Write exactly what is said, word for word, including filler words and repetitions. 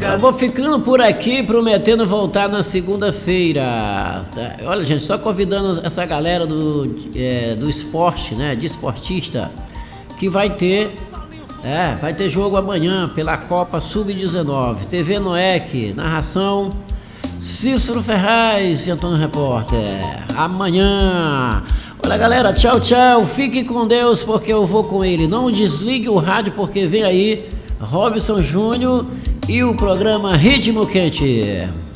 Eu vou ficando por aqui, prometendo voltar na segunda-feira. Tá? Olha, gente, só convidando essa galera do, é, do esporte, né? De esportista, que vai ter, é, vai ter jogo amanhã pela Copa sub dezenove. T V Noec, narração Cícero Ferraz e Antônio Repórter. Amanhã. Olha, galera, tchau, tchau. Fique com Deus, porque eu vou com ele. Não desligue o rádio, porque vem aí Robson Júnior e o programa Ritmo Quente.